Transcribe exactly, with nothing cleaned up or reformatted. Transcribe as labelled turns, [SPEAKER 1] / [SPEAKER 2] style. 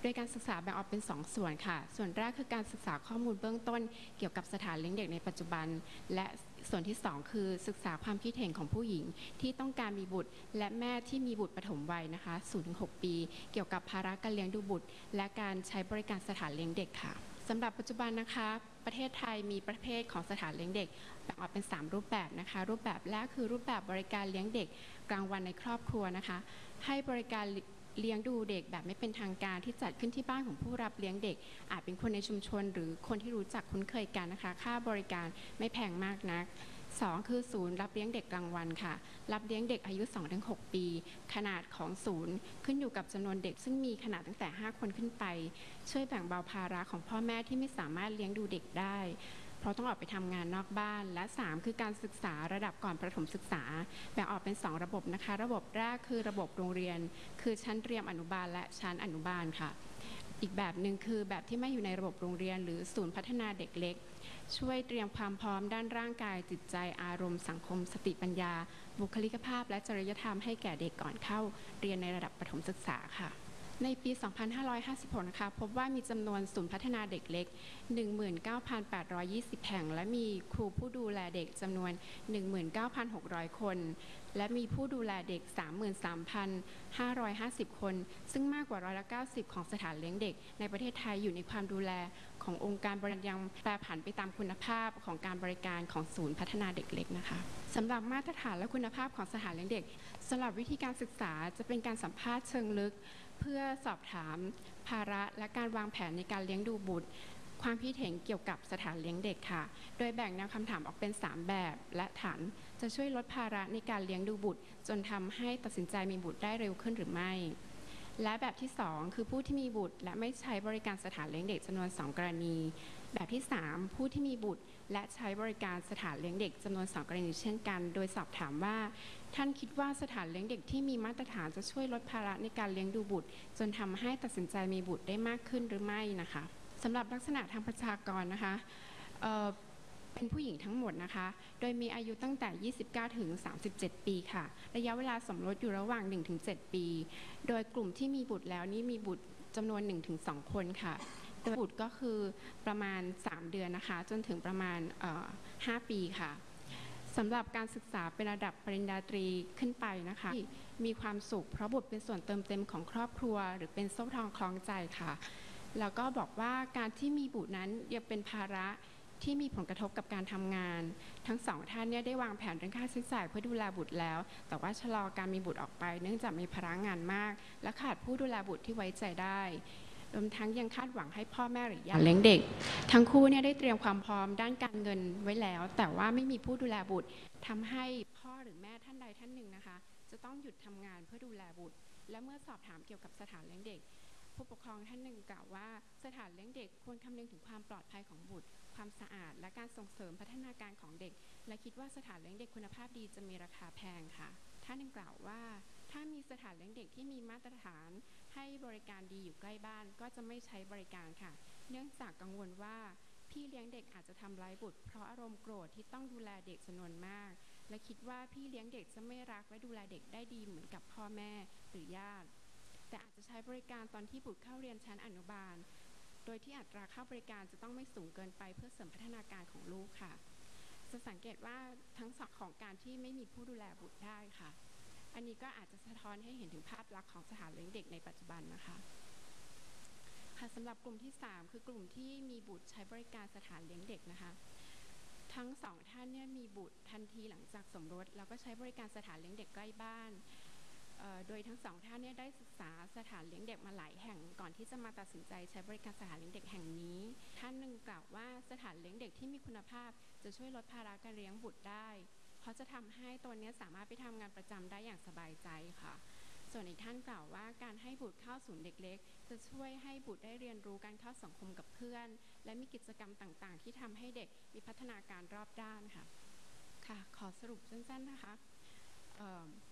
[SPEAKER 1] ยการศึกษาแบ่งออกเป็นสองส่วนค่ะส่วนแรกคือการศึกษาข้อมูลเบื้องต้นเกี่ยวกับสถานเลี้ยงเด็กในปัจจุบันและส่วนที่สองคือศึกษาความคิดเห็นของผู้หญิงที่ต้องการมีบุตรและแม่ที่มีบุตรปฐมวัยนะคะ ศูนย์ถึงหก ปีเกี่ยวกับภาระการเลี้ยงดูบุตรและการใช้บริการสถานเลี้ยงเด็กค่ะสำหรับปัจจุบันนะคะประเทศไทยมีประเภทของสถานเลี้ยงเด็กแบ่งออกเป็นสามรูปแบบนะคะรูปแบบแรกคือรูปแบบบริการเลี้ยงเด็กกลางวันในครอบครัวนะคะให้บริการเลี้ยงดูเด็กแบบไม่เป็นทางการที่จัดขึ้นที่บ้านของผู้รับเลี้ยงเด็กอาจเป็นคนในชุมชนหรือคนที่รู้จักคุ้นเคยกันนะคะค่าบริการไม่แพงมากนักสองคือศูนย์รับเลี้ยงเด็กกลางวันค่ะรับเลี้ยงเด็กอายุ สองถึงหก ปีขนาดของศูนย์ขึ้นอยู่กับจำนวนเด็กซึ่งมีขนาดตั้งแต่ห้าคนขึ้นไปช่วยแบ่งเบาภาระของพ่อแม่ที่ไม่สามารถเลี้ยงดูเด็กได้เพราะต้องออกไปทำงานนอกบ้านและสามคือการศึกษาระดับก่อนประถมศึกษาแบ่งออกเป็นสองระบบนะคะระบบแรกคือระบบโรงเรียนคือชั้นเตรียมอนุบาลและชั้นอนุบาลค่ะอีกแบบหนึ่งคือแบบที่ไม่อยู่ในระบบโรงเรียนหรือศูนย์พัฒนาเด็กเล็กช่วยเตรียมความพร้อมด้านร่างกายจิตใจอารมณ์สังคมสติปัญญาบุคลิกภาพและจริยธรรมให้แก่เด็กก่อนเข้าเรียนในระดับประถมศึกษาค่ะในปี สองพันห้าร้อยห้าสิบหก นะคะพบว่ามีจำนวนศูนย์พัฒนาเด็กเล็ก หนึ่งหมื่นเก้าพันแปดร้อยยี่สิบ แห่งและมีครูผู้ดูแลเด็กจำนวน หนึ่งหมื่นเก้าพันหกร้อย คนและมีผู้ดูแลเด็ก สามหมื่นสามพันห้าร้อยห้าสิบ คนซึ่งมากกว่าร้อยละเก้าสิบของสถานเลี้ยงเด็กในประเทศไทยอยู่ในความดูแลขององค์การบริหารยังแปรผันไปตามคุณภาพของการบริการของศูนย์พัฒนาเด็กเล็กนะคะสำหรับมาตรฐานและคุณภาพของสถานเลี้ยงเด็กสำหรับวิธีการศึกษาจะเป็นการสัมภาษณ์เชิงลึกเพื่อสอบถามภาระและการวางแผนในการเลี้ยงดูบุตรความคิดเห็นเกี่ยวกับสถานเลี้ยงเด็กค่ะโดยแบ่งแนวคำถามออกเป็นสามแบบและฐานจะช่วยลดภาระในการเลี้ยงดูบุตรจนทำให้ตัดสินใจมีบุตรได้เร็วขึ้นหรือไม่และแบบที่สองคือผู้ที่มีบุตรและไม่ใช้บริการสถานเลี้ยงเด็กจำนวนสองกรณีแบบที่สามผู้ที่มีบุตรและใช้บริการสถานเลี้ยงเด็กจำนวนสองกรณีเช่นกันโดยสอบถามว่าท่านคิดว่าสถานเลี้ยงเด็กที่มีมาตรฐานจะช่วยลดภาระในการเลี้ยงดูบุตรจนทำให้ตัดสินใจมีบุตรได้มากขึ้นหรือไม่นะคะสำหรับลักษณะทางประชากรนะคะเอ่อเป็นผู้หญิงทั้งหมดนะคะโดยมีอายุตั้งแต่ยี่สิบเก้าถึงสามสิบเจ็ดปีค่ะระยะเวลาสมรสอยู่ระหว่าง หนึ่งถึงเจ็ด ปีโดยกลุ่มที่มีบุตรแล้วนี่มีบุตรจำนวน หนึ่งถึงสอง คนค่ะโดยบุตรก็คือประมาณสามเดือนนะคะจนถึงประมาณห้าปีค่ะสำหรับการศึกษาเป็นระดับปริญญาตรีขึ้นไปนะคะมีความสุขเพราะบุตรเป็นส่วนเติมเต็มของครอบครัวหรือเป็นโซ่ทองคล้องใจค่ะแล้วก็บอกว่าการที่มีบุตรนั้นยังเป็นภาระที่มีผลกระทบกับการทำงานทั้งสองท่านเนี่ยได้วางแผนเรื่องค่าใช้จ่ายเพื่อดูแลบุตรแล้วแต่ว่าชะลอการมีบุตรออกไปเนื่องจากมีภาระงานมากและขาดผู้ดูแลบุตรที่ไว้ใจได้รวมทั้งยังคาดหวังให้พ่อแม่หรือญาติเลี้ยงเด็กทั้งคู่เนี่ยได้เตรียมความพร้อมด้านการเงินไว้แล้วแต่ว่าไม่มีผู้ดูแลบุตรทำให้พ่อหรือแม่ท่านใดท่านหนึ่งนะคะจะต้องหยุดทำงานเพื่อดูแลบุตรและเมื่อสอบถามเกี่ยวกับสถานเลี้ยงเด็กผู้ปกครองท่านหนึ่งกล่าวว่าสถานเลี้ยงเด็กควรคำนึงถึงความปลอดภัยของบุตรความสะอาดและการส่งเสริมพัฒนาการของเด็กและคิดว่าสถานเลี้ยงเด็กคุณภาพดีจะมีราคาแพงค่ะท่านหนึ่งกล่าวว่าถ้ามีสถานเลี้ยงเด็กที่มีมาตรฐานให้บริการดีอยู่ใกล้บ้านก็จะไม่ใช้บริการค่ะเนื่องจากกังวลว่าพี่เลี้ยงเด็กอาจจะทำร้ายบุตรเพราะอารมณ์โกรธที่ต้องดูแลเด็กจำนวนมากและคิดว่าพี่เลี้ยงเด็กจะไม่รักและดูแลเด็กได้ดีเหมือนกับพ่อแม่หรือญาติแต่อาจจะใช้บริการตอนที่บุตรเข้าเรียนชั้นอนุบาลโดยที่อัตราค่าบริการจะต้องไม่สูงเกินไปเพื่อเสริมพัฒนาการของลูกค่ะจะสังเกตว่าทั้งสองของการที่ไม่มีผู้ดูแลบุตรได้ค่ะอันนี้ก็อาจจะสะท้อนให้เห็นถึงภาพลักษณ์ของสถานเลี้ยงเด็กในปัจจุบันนะคะค่ะสำหรับกลุ่มที่สามคือกลุ่มที่มีบุตรใช้บริการสถานเลี้ยงเด็กนะคะทั้งสองท่านเนี่ยมีบุตรทันทีหลังจากสมรสแล้วก็ใช้บริการสถานเลี้ยงเด็กใกล้บ้านโดยทั้งสองท่านเนี่ยได้ศึกษาสถานเลี้ยงเด็กมาหลายแห่งก่อนที่จะมาตัดสินใจใช้บริการสถานเลี้ยงเด็กแห่งนี้ท่านหนึ่งกล่าวว่าสถานเลี้ยงเด็กที่มีคุณภาพจะช่วยลดภาระการเลี้ยงบุตรได้เพราะจะทำให้ตัวนี้สามารถไปทำงานประจำได้อย่างสบายใจค่ะส่วนอีกท่านกล่าวว่าการให้บุตรเข้าศูนย์เด็กเล็กจะช่วยให้บุตรได้เรียนรู้การเข้าสังคมกับเพื่อนและมีกิจกรรมต่างๆที่ทำให้เด็กมีพัฒนาการรอบด้านค่ะค่ะขอสรุปสั้นๆนะคะ